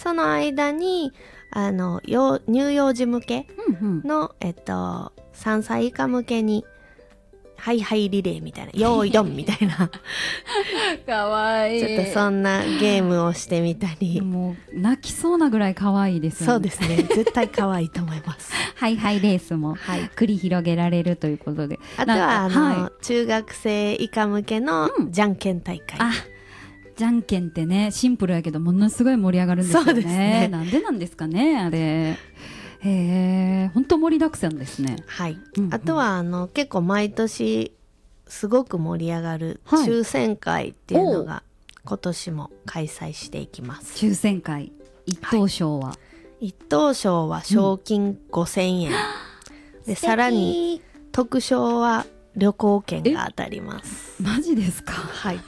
その間に乳幼児向けの、3歳以下向けにハイハイリレーみたいな、よーいどんみたいなかわいい。 ちょっとそんなゲームをしてみたり、 もう泣きそうなぐらい可愛いですよね。 そうですね、絶対可愛いと思いますハイハイレースも繰り広げられるということで、 あとは中学生以下向けのじゃんけん大会、 じゃんけんってね、シンプルやけどものすごい盛り上がるんですよね。 そうですね。 なんでなんですかね、あれ。本当盛りだくさんですね。 はい。あとは結構毎年すごく盛り上がる抽選会っていうのが今年も開催していきます。 抽選会、一等賞は、 一等賞は賞金5000円、でさらに特賞は旅行券が当たります。 マジですか？ はい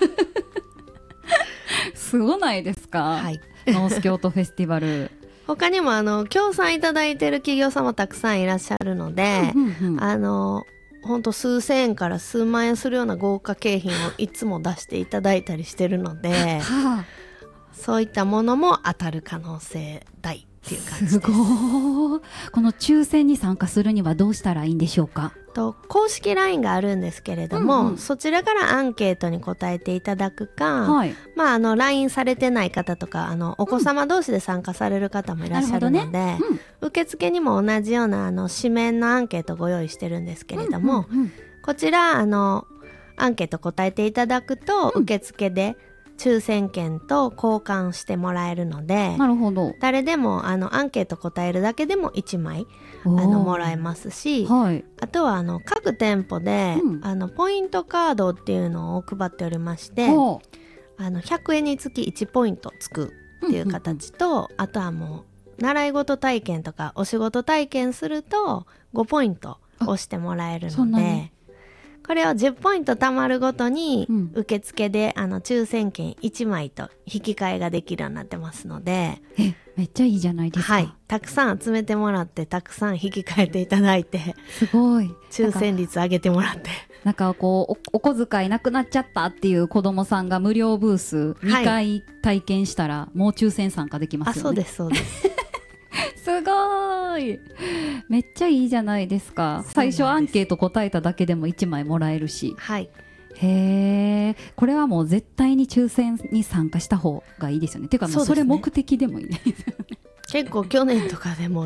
すごないですか？ はいノース京都フェスティバル他にも協賛いただいている企業様たくさんいらっしゃるので、ほんと数千円から数万円するような豪華景品をいつも出していただいたりしてるのでそういったものも当たる可能性大っていう感じです。 すごい。この抽選に参加するにはどうしたらいいんでしょうか？ 公式 LINE があるんですけれども、そちらからアンケートに答えていただくか、LINE されてない方とかお子様同士で参加される方もいらっしゃるので、受付にも同じような紙面のアンケートご用意してるんですけれども、こちらアンケート答えていただくと、受付で抽選券と交換してもらえるので、 なるほど。 誰でもアンケート答えるだけでも1枚もらえますし、あとは各店舗で、ポイントカードっていうのを配っておりまして、100円につき1ポイントつくっていう形と、あとはもう習い事体験とかお仕事体験すると5ポイント押してもらえるので、これを10ポイント貯まるごとに、受付で抽選券1枚と引き換えができるようになってますので、 めっちゃいいじゃないですか。 たくさん集めてもらって、たくさん引き換えていただいて、 すごい抽選率上げてもらって、 なんかこう お小遣いなくなっちゃったっていう子どもさんが無料ブース2回体験したら、もう抽選参加できますよね。 そうですそうですすごい、めっちゃいいじゃないですか。最初アンケート答えただけでも1枚もらえるし、これはもう絶対に抽選に参加した方がいいですよね。っていうかもうそれ目的でもいいですよね。 結構去年とかでも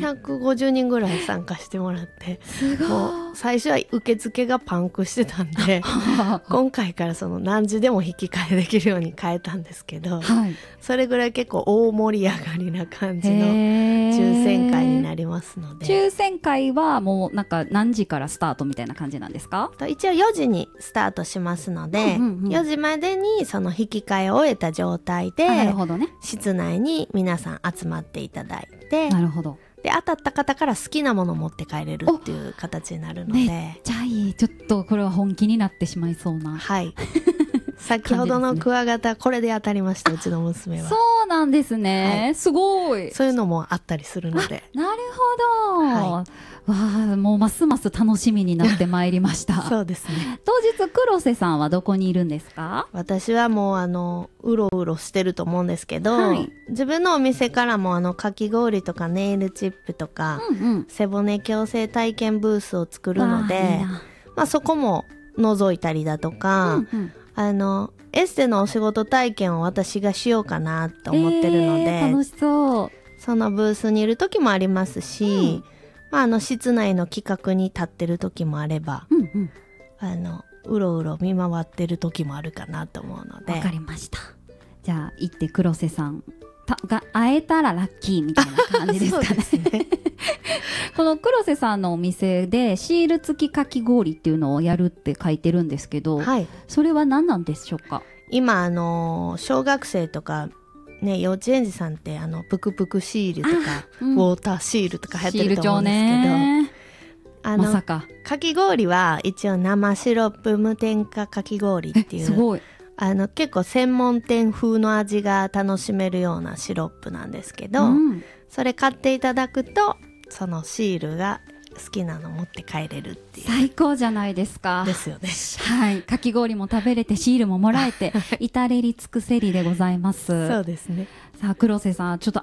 450人ぐらい参加してもらって、もう最初は受付がパンクしてたんで今回からその何時でも引き換えできるように変えたんですけど、それぐらい結構大盛り上がりな感じの抽選会になりますので。 抽選会はもうなんか何時からスタートみたいな感じなんですか？ 一応4時にスタートしますので、4時までにその引き換えを終えた状態で、室内に皆さん集まっていただいて、 なるほど。 で当たった方から好きなものを持って帰れるっていう形になるので、 めっちゃいい。ちょっとこれは本気になってしまいそうな。 先ほどのクワガタ、これで当たりました、うちの娘は。 そうなんですね、すごい。 そういうのもあったりするので。 なるほど、わあ、もうますます楽しみになってまいりましたそうですね。 当日黒瀬さんはどこにいるんですか？ 私はもううろうろしてると思うんですけど、自分のお店からもかき氷とかネイルチップとか、背骨矯正体験ブースを作るので、そこも覗いたりだとか、エステのお仕事体験を私がしようかなと思ってるので、 楽しそう。 そのブースにいる時もありますし、室内の企画に立ってる時もあれば、うろうろ見回ってる時もあるかなと思うので。 わかりました。じゃあ行って黒瀬さんが会えたらラッキーみたいな感じですかね。そうですねこの黒瀬さんのお店でシール付きかき氷っていうのをやるって書いてるんですけど、それは何なんでしょうか？ 今小学生とかね、幼稚園児さんってぷくぷくシールとか、ウォーターシールとか流行ってると思うんですけど、 まさかかき氷は一応生シロップ無添加かき氷っていう、 すごい結構専門店風の味が楽しめるようなシロップなんですけど、それ買っていただくとそのシールが好きなの持って帰れるっていう。 最高じゃないですか。 ですよね。 かき氷も食べれてシールももらえて至れり尽くせりでございます。 そうですね。 さあ黒瀬さん、ちょっと